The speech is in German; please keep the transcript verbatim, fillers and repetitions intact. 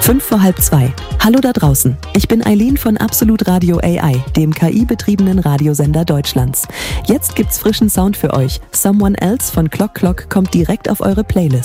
Fünf vor halb zwei. Hallo da draußen. Ich bin Eileen von Absolut Radio A I, dem K I-betriebenen Radiosender Deutschlands. Jetzt gibt's frischen Sound für euch. Someone Else von Clock Clock kommt direkt auf eure Playlist.